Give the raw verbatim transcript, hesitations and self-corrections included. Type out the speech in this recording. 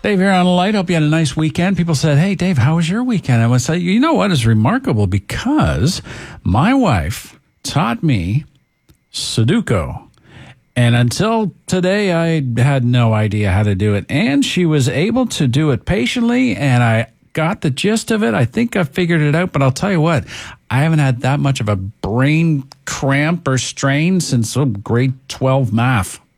Dave here on the Light. Hope you had a nice weekend. People said, hey, Dave, how was your weekend? I would say, you know what is remarkable? Because my wife taught me Sudoku. And until today, I had no idea how to do it. And she was able to do it patiently, and I got the gist of it. I think I figured it out, but I'll tell you what, I haven't had that much of a brain cramp or strain since oh, grade twelve math.